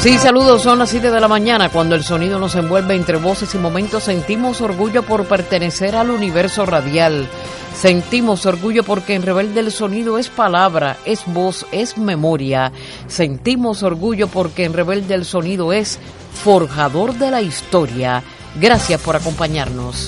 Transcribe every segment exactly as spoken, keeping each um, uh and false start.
Sí, saludos, son las siete de la mañana. Cuando el sonido nos envuelve entre voces y momentos, sentimos orgullo por pertenecer al universo radial. Sentimos orgullo porque en Rebelde el sonido es palabra, es voz, es memoria. Sentimos orgullo porque en Rebelde el sonido es forjador de la historia. Gracias por acompañarnos.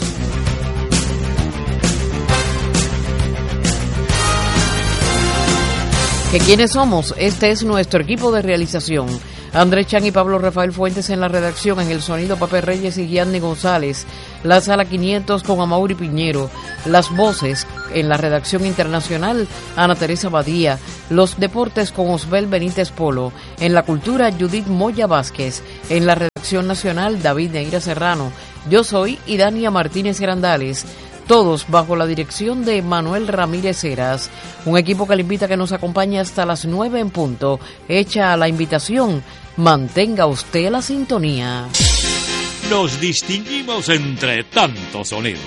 ¿Que quiénes somos? Este es nuestro equipo de realización. Andrés Chan y Pablo Rafael Fuentes en la redacción, en el sonido Pape Reyes y Gianni González, la sala quinientos con Amaury Piñero, las voces en la redacción internacional Ana Teresa Badía, los deportes con Osbel Benítez Polo, en la cultura Judith Moya Vázquez, en la redacción nacional David Neira Serrano, yo soy Idania Martínez Grandales. Todos bajo la dirección de Manuel Ramírez Heras, un equipo que le invita a que nos acompañe hasta las nueve en punto. Hecha la invitación, mantenga usted la sintonía. Nos distinguimos entre tantos sonidos.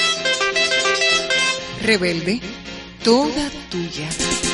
Rebelde, toda tuya.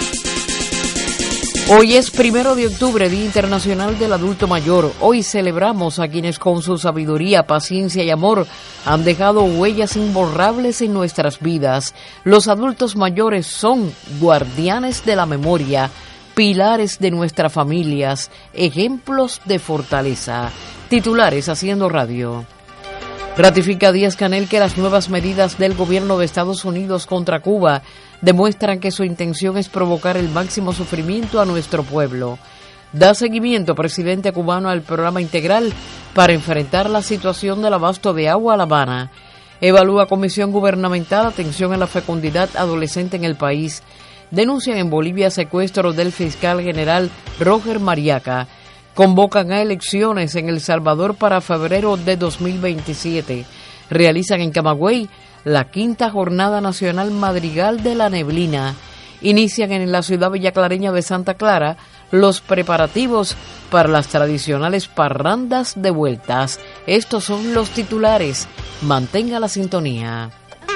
Hoy es primero de octubre, Día Internacional del Adulto Mayor. Hoy celebramos a quienes con su sabiduría, paciencia y amor han dejado huellas imborrables en nuestras vidas. Los adultos mayores son guardianes de la memoria, pilares de nuestras familias, ejemplos de fortaleza. Titulares Haciendo Radio. Ratifica Díaz-Canel que las nuevas medidas del gobierno de Estados Unidos contra Cuba demuestran que su intención es provocar el máximo sufrimiento a nuestro pueblo. Da seguimiento, presidente cubano, al programa integral para enfrentar la situación del abasto de agua a La Habana. Evalúa comisión gubernamental atención a la fecundidad adolescente en el país. Denuncian en Bolivia secuestro del fiscal general Roger Mariaca. Convocan a elecciones en El Salvador para febrero de dos mil veintisiete. Realizan en Camagüey la quinta Jornada Nacional Madrigal de la Neblina. Inician en la ciudad villaclareña de Santa Clara los preparativos para las tradicionales parrandas de vueltas. Estos son los titulares. Mantenga la sintonía.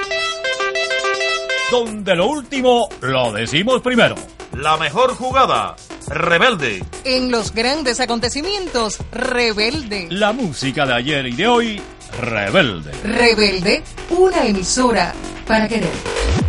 Donde lo último lo decimos primero. La mejor jugada, Rebelde. En los grandes acontecimientos, Rebelde. La música de ayer y de hoy, Rebelde. Rebelde, una emisora para querer.